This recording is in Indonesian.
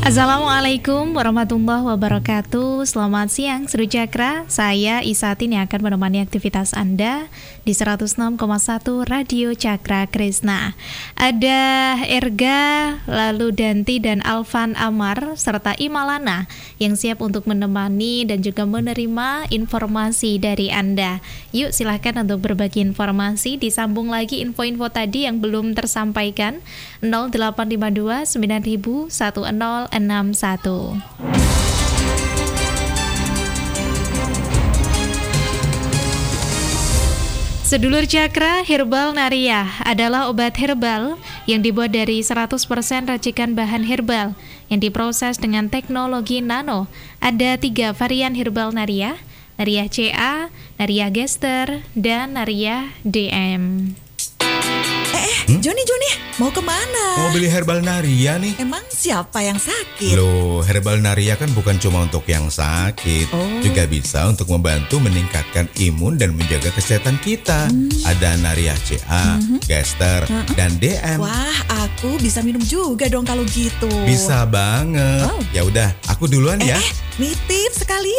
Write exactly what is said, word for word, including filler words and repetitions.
Assalamualaikum warahmatullahi wabarakatuh. Selamat siang Seru Cakra. Saya Isatin yang akan menemani aktivitas Anda di seratus enam koma satu Radio Cakra Krisna. Ada Erga, lalu Danti dan Alvan Amar serta Imalana yang siap untuk menemani dan juga menerima informasi dari Anda. Yuk silahkan untuk berbagi informasi. Disambung lagi info-info tadi yang belum tersampaikan. nol delapan lima dua sembilan nol satu nol enam satu. Sedulur Cakra, Herbal Naria adalah obat herbal yang dibuat dari seratus persen racikan bahan herbal yang diproses dengan teknologi nano. Ada tiga varian Herbal Naria, Naria C A, Naria Gester, dan Naria D M. Eh, hmm? Joni, Joni, mau kemana? Mau beli Herbal Naria nih. Emang siapa yang sakit? Loh, Herbal Naria kan bukan cuma untuk yang sakit, oh. juga bisa untuk membantu meningkatkan imun dan menjaga kesehatan kita. Hmm. Ada Naria C A, hmm. Gester, hmm. dan D M. Wah, aku bisa minum juga dong kalau gitu. Bisa banget. Oh. Ya udah, aku duluan eh, ya. Eh, nitip sekali.